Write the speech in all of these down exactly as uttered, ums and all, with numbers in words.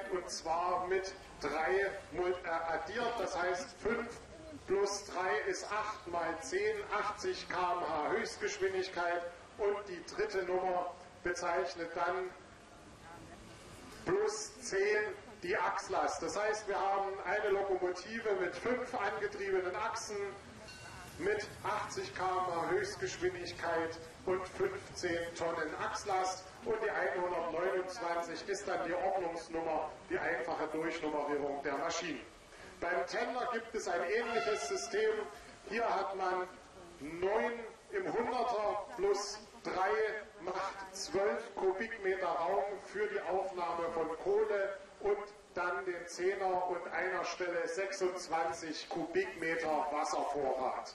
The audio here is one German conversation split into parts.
und zwar mit drei addiert, das heißt fünf plus drei ist acht mal zehn, achtzig Kilometer pro Stunde Höchstgeschwindigkeit, und die dritte Nummer bezeichnet dann plus zehn die Achslast. Das heißt, wir haben eine Lokomotive mit fünf angetriebenen Achsen mit achtzig Kilometer pro Stunde Höchstgeschwindigkeit und fünfzehn Tonnen Achslast, und die hundertneunundzwanzig ist dann die Ordnungsnummer, die einfache Durchnummerierung der Maschinen. Beim Tender gibt es ein ähnliches System. Hier hat man neun im Hunderter plus drei macht zwölf Kubikmeter Raum für die Aufnahme von Kohle, und dann den Zehner und einer Stelle sechsundzwanzig Kubikmeter Wasservorrat.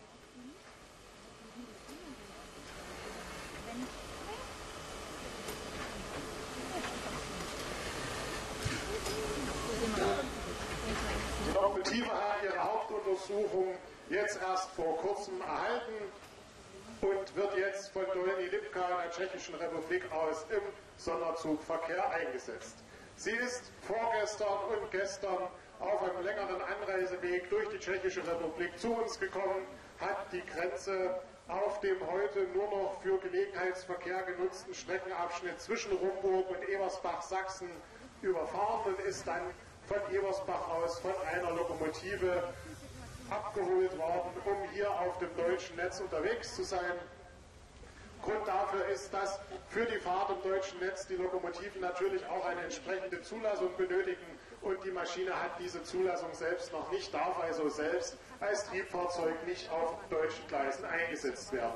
Die Lokomotive hat ihre Hauptuntersuchung jetzt erst vor kurzem erhalten und wird jetzt von Dolní Lipka in der Tschechischen Republik aus im Sonderzugverkehr eingesetzt. Sie ist vorgestern und gestern auf einem längeren Anreiseweg durch die Tschechische Republik zu uns gekommen, hat die Grenze auf dem heute nur noch für Gelegenheitsverkehr genutzten Streckenabschnitt zwischen Rumburg und Ebersbach, Sachsen, überfahren und ist dann von Ebersbach aus von einer Lokomotive abgeholt worden, um hier auf dem deutschen Netz unterwegs zu sein. Grund dafür ist, dass für die Fahrt im deutschen Netz die Lokomotiven natürlich auch eine entsprechende Zulassung benötigen, und die Maschine hat diese Zulassung selbst noch nicht, darf also selbst als Triebfahrzeug nicht auf deutschen Gleisen eingesetzt werden.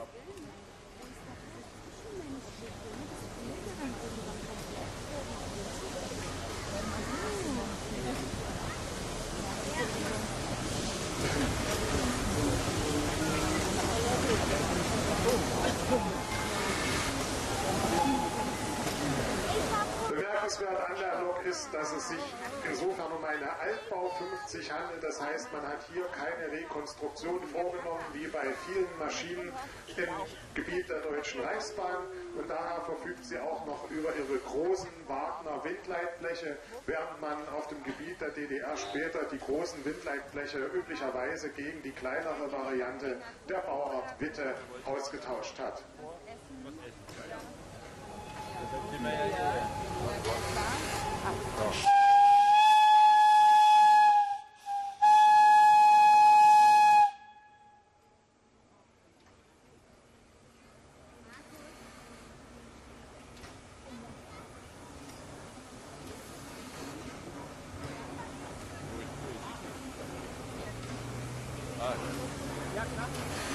Bemerkenswert an der Lok ist, dass es sich insofern um eine Altbau fünfzig handelt. Das heißt, man hat hier keine Rekonstruktion vorgenommen, wie bei vielen Maschinen im Gebiet der Deutschen Reichsbahn. Und daher verfügt sie auch noch über ihre großen Wagner Windleitbleche, während man auf dem Gebiet der D D R später die großen Windleitbleche üblicherweise gegen die kleinere Variante der Bauart Witte ausgetauscht hat. Ja, klar.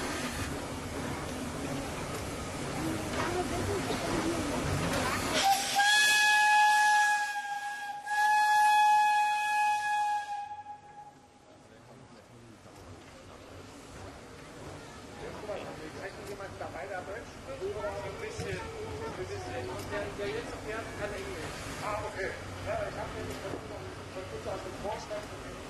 Dabei der Deutsch spricht? Ein bisschen. Ein bisschen. Und der, der jetzt fährt, kann Englisch. Ah, okay. Ja, ich habe nämlich von uns aus dem Vorstand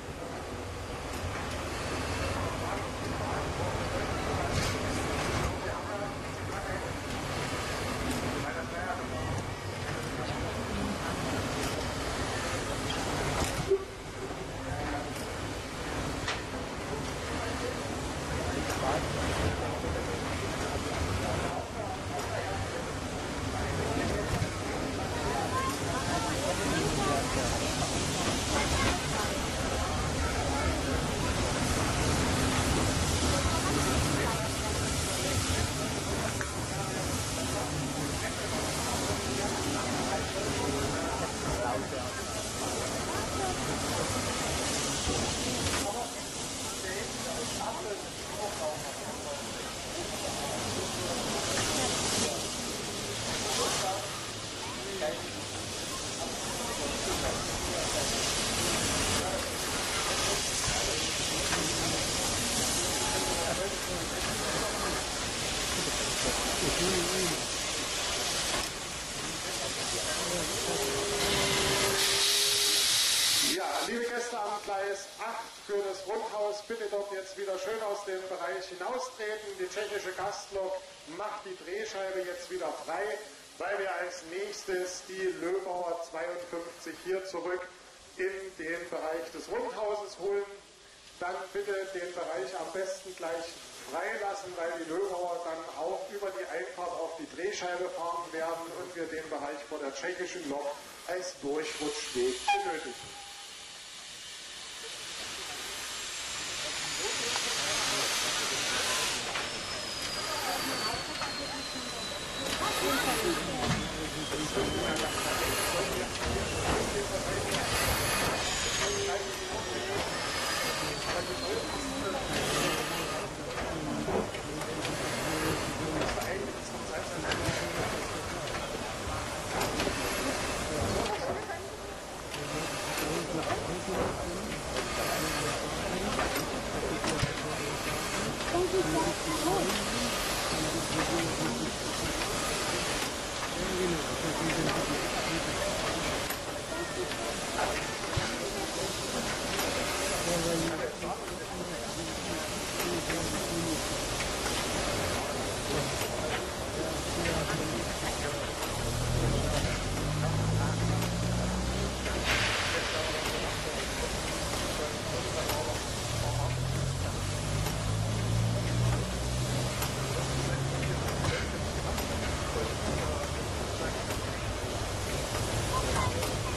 Ja, liebe Gäste am Gleis acht für das Rundhaus, bitte dort jetzt wieder schön aus dem Bereich hinaustreten. Die tschechische Gastlok macht die Drehscheibe jetzt wieder frei. weil wir als nächstes die Löbauer zweiundfünfzig hier zurück in den Bereich des Rundhauses holen. Dann bitte den Bereich am besten gleich freilassen, weil die Löbauer dann auch über die Einfahrt auf die Drehscheibe fahren werden und wir den Bereich vor der tschechischen Lok als Durchrutschweg benötigen.